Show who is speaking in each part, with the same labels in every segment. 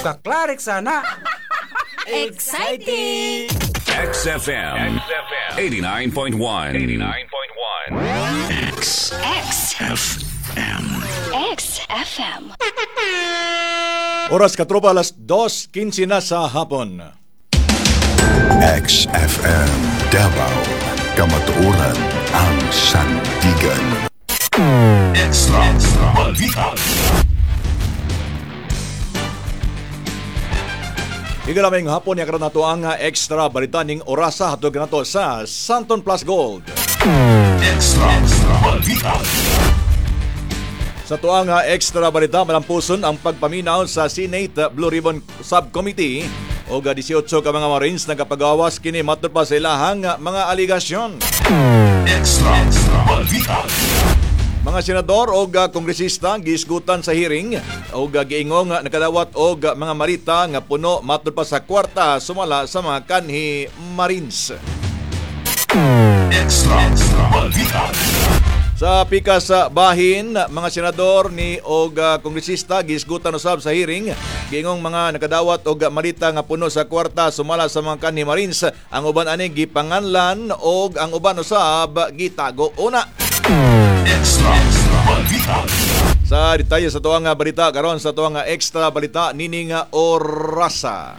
Speaker 1: Kaklarik sana.
Speaker 2: Exciting!
Speaker 3: XFM 89.1.
Speaker 2: XFM. XFM.
Speaker 4: Oras katropa, alas 2:15 na sa hapon.
Speaker 5: XFM Davao, kamatuoran ang sandigan.
Speaker 3: Extra Balita.
Speaker 4: Igalaming hapon niya karon nato ang extra balita ning orasa hatod nato sa Santon Plus Gold.
Speaker 3: Extra Balita.
Speaker 4: Sa tuang extra balita, malampuson ang pagpaminaw sa Senate Blue Ribbon Subcommittee o 18 ka mga Marines nagapagawas kini matod pa sa ilahang mga aligasyon.
Speaker 3: Extra Balita.
Speaker 4: Mga senador o kongresista giisgutan sa hearing o giingong nakadawat og mga marita nga puno matod pa sa kwarta sumala sa mga kanhi Marines.
Speaker 3: Extra Balita.
Speaker 4: Sa pikas sa bahin, mga senador ni og kongresista giisgutan usab sa hearing giingong mga nakadawat og marita nga puno sa kwarta sumala sa mga kanhi Marines. Ang uban ani gipanganlan og ang uban usab gitago una.
Speaker 3: Extra Balita.
Speaker 4: Sa detalye sa tuwang balita karon sa tuwang extra balita nining orasa.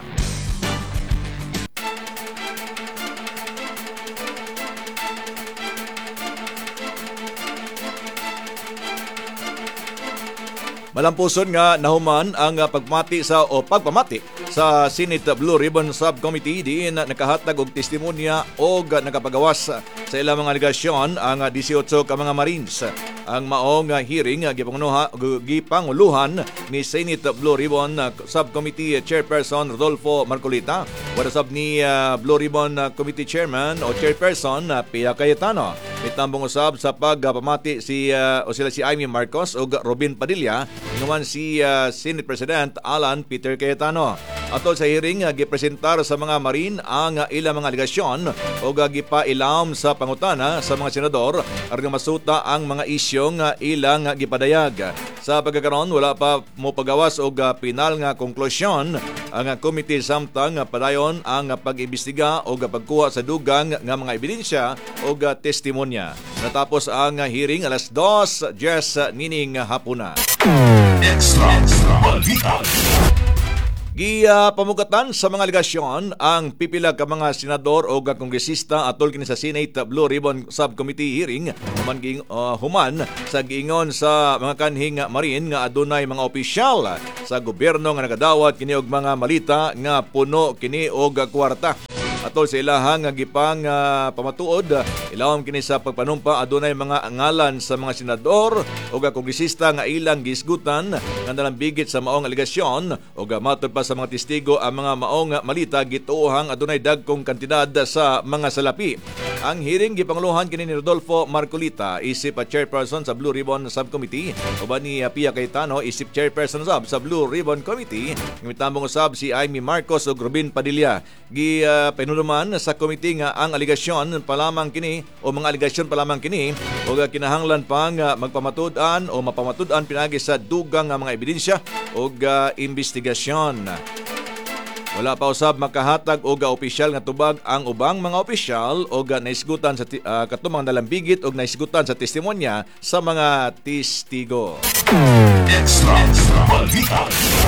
Speaker 4: Malampuson nga nahuman ang pagpamati sa Senate Blue Ribbon Subcommittee diin nakahatag og testimonya og nakapagawas sa ilang mga aligasyon ang 18 ka mga Marines. Ang maong hearing gipanguluhan ni Senate Blue Ribbon Subcommittee Chairperson Rodolfo Marcolita, wadasab ni Blue Ribbon Committee Chairman o Chairperson Pia Cayetano. Mitambong usab sa pagpamati sila si Amy Marcos o Robin Padilla, ngaman si Senate President Alan Peter Cayetano. Atol sa hearing, gipresentar sa mga Marine ang ilang mga aligasyon o gipailam sa pangutana sa mga senador aron masuta ang mga isyong ilang gipadayag. Sa pagkakaroon, wala pa mo pagawas og pinal nga konklusyon ang committee samtang padayon ang pag-imbestiga o pagkuha sa dugang nga mga ebidensya o testimonya. Natapos ang hearing alas 2:10 nining hapuna.
Speaker 3: Extra Balita.
Speaker 4: Pamugatan sa mga aligasyon ang pipila ka mga senador o kongresista atol kini sa Senate Blue Ribbon Subcommittee hearing human sa giingon sa mga kanhing Marine nga adunay mga opisyal sa gobyerno nga nagadawat kini og mga malita nga puno kini og kwarta. Atol sa ilahang gipang pamatuod, ilawom kini sa pagpanumpa adunay mga ngalan sa mga senador o kongresista nga ilang gisgutan nga nalambigit sa maong aligasyon o matod pa sa mga testigo ang mga maong malita gituohang adunay dagkong kantidad sa mga salapi. Ang hearing gipanguluhan kini ni Rodolfo Marcolita, isip chairperson sa Blue Ribbon Subcommittee, uban ni Pia Cayetano, isip chairperson sa Blue Ribbon Committee, mitambong usab si Amy Marcos o Robin Padilla. Pinuluman sa committee nga ang aligasyon pa lamang kini o mga aligasyon pa lamang kini o kinahanglan pang magpamatud-an o mapamatud-an pinagi sa dugang nga mga ebidensya o investigasyon. Wala pa usab makahatag o opisyal nga tubag ang ubang mga opisyal o naisgutan sa katumang nalambigit o naisgutan sa testimonya sa mga testigo.
Speaker 3: Extra Balita.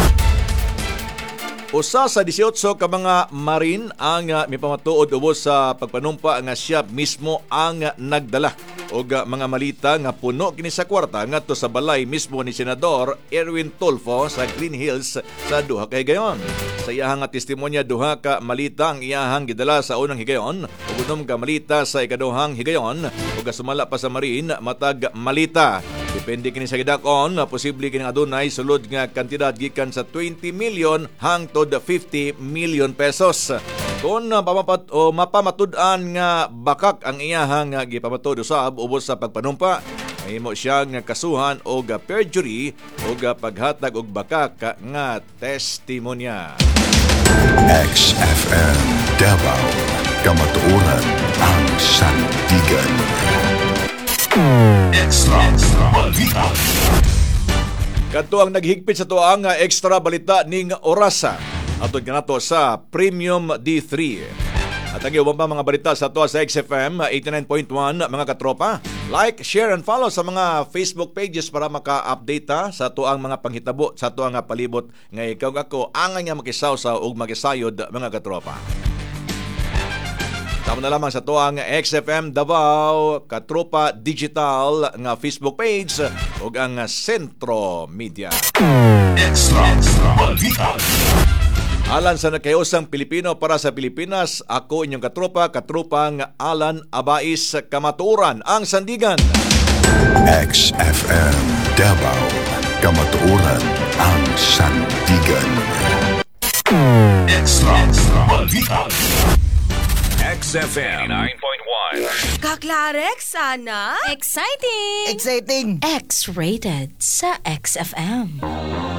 Speaker 4: Usa sa 18 ka mga Marine ang mipamatuod ubos sa pagpanumpa nga siya mismo ang nagdala og mga malita nga puno kini sa kwarta ngadto sa balay mismo ni Senador Erwin Tulfo sa Green Hills sa duha ka higayon. Sa iyahang testimonya, duha ka malita ang iyahang gidala sa unang higayon ug unom ka malita sa ikaduhang higayon ug sumala pa sa Marine matag malita. Depende kini sa gidakon, posible kini adunay sulod nga kantidad gikan sa 20 million hangtod 50 million pesos. Kung mapamatud-an nga bakak ang iyahang gipamatud usab ubos sa pagpanumpa, mahimo siyang kasuhan o perjury o paghatag og bakak nga testimonya.
Speaker 5: XFM Davao, kamatuoran ang sandigan.
Speaker 3: Extra Balita.
Speaker 4: Kadto ang naghigpit sa tuang extra balita ning orasa. Atod kanato sa Premium D3. At ang iwan pa mga balita sa tuwa sa XFM 89.1 mga katropa. Like, share and follow sa mga Facebook pages para maka-update sa tuang mga panghitabo sa tuang palibot nga ikaw ako angay nga makisawsaw ug makisayod mga katropa. Tama na lamang sa tuang XFM Davao Katropa Digital nga Facebook page ug ang Sentro Media.
Speaker 3: Extra Balita.
Speaker 4: Alan sa nakayosang Pilipino para sa Pilipinas, ako inyong katropang Alan Abais Kamatuoran, ang Sandigan.
Speaker 5: XFM Davao Kamatuoran ang Sandigan.
Speaker 3: Extra Balita.
Speaker 1: XFM 9.1.
Speaker 6: Kaklarek, sana?
Speaker 2: Exciting!
Speaker 7: Exciting!
Speaker 2: X-rated sa XFM.